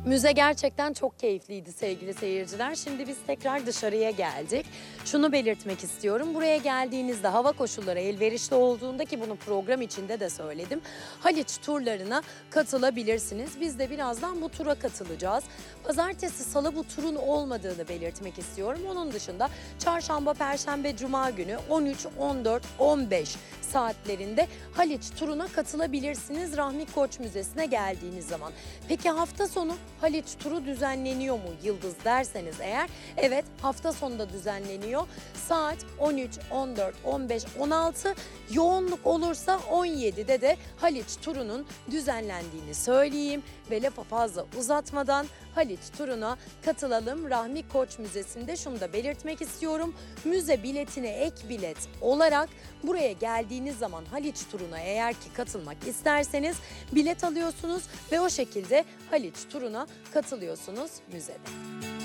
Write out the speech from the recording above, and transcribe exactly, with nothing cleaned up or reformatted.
Müze gerçekten çok keyifliydi sevgili seyirciler. Şimdi biz tekrar dışarıya geldik. Şunu belirtmek istiyorum. Buraya geldiğinizde hava koşulları elverişli olduğunda, ki bunu program içinde de söyledim, Haliç turlarına katılabilirsiniz. Biz de birazdan bu tura katılacağız. Pazartesi, salı bu turun olmadığını belirtmek istiyorum. Onun dışında çarşamba, perşembe, cuma günü on üç, on dört, on beş saatlerinde Haliç turuna katılabilirsiniz Rahmi Koç Müzesi'ne geldiğiniz zaman. Peki hafta sonu Haliç turu düzenleniyor mu Yıldız derseniz eğer, evet, hafta sonunda düzenleniyor. Saat on üç, on dört, on beş, on altı, yoğunluk olursa on yedide de Haliç turunun düzenlendiğini söyleyeyim ve lafa fazla uzatmadan Haliç turuna katılalım. Rahmi Koç Müzesi'nde şunu da belirtmek istiyorum. Müze biletine ek bilet olarak buraya geldiğiniz zaman Haliç turuna eğer ki katılmak isterseniz bilet alıyorsunuz ve o şekilde Haliç turuna katılıyorsunuz müzede.